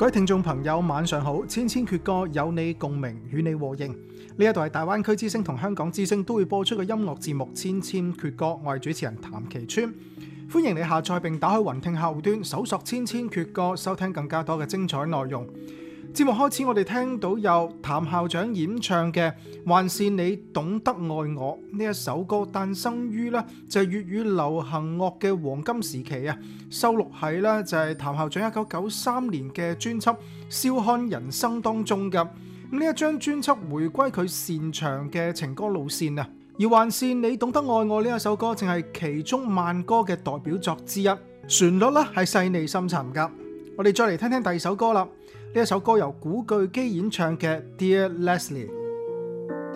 各位聽眾朋友晚上好，千千闕歌有你共鳴，與你和應。呢一度係大灣區之聲同香港之聲都會播出嘅音樂節目《千千闕歌》，我係主持人譚其川，歡迎你下載並打開雲聽客戶端搜索《千千闕歌》，收聽更加多嘅精彩內容。節目開始，我哋聽到有譚校長演唱嘅《還是你懂得愛我》呢一首歌，誕生於呢就係粵語流行樂嘅黃金時期啊，收錄喺呢就係譚校長1993年嘅專輯《笑看人生》當中嘅。呢一張專輯回歸佢擅長嘅情歌路線啊，而《還是你懂得愛我》呢一首歌，正係其中慢歌嘅代表作之一，旋律呢係細膩深沉噶。我哋再嚟聽聽第二首歌啦。呢一首歌由古巨基演唱嘅《Dear Leslie》。